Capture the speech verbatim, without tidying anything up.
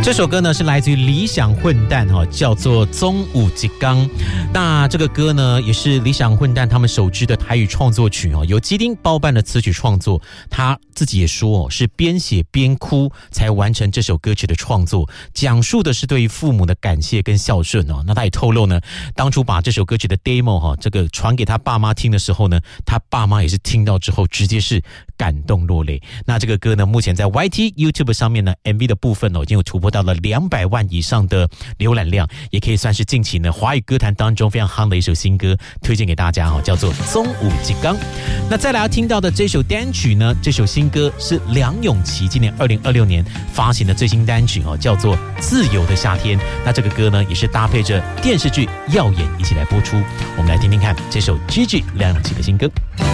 这首歌呢是来自于理想混蛋哈，叫做《中午一缸》。那这个歌呢也是理想混蛋他们首支的台语创作曲哦，由基丁包办的词曲创作。他自己也说哦，是边写边哭才完成这首歌曲的创作，讲述的是对于父母的感谢跟孝顺哦。那他也透露呢，当初把这首歌曲的 demo 哈，这个传给他爸妈听的时候呢，他爸妈也是听到之后直接是感动落泪。那这个歌呢，目前在 Y T、YouTube 上面呢 ，M V 的部分哦，已经有突破到了两百万以上的浏览量，也可以算是近期呢华语歌坛当中非常夯的一首新歌，推荐给大家哦，叫做《中午一缸》。那再来要听到的这首单曲呢，这首新歌是梁咏琪今年二零二六年发行的最新单曲哦，叫做《自由的夏天》。那这个歌呢，也是搭配着电视剧《耀眼》一起来播出。我们来听听看这首 Gigi 梁咏琪的新歌。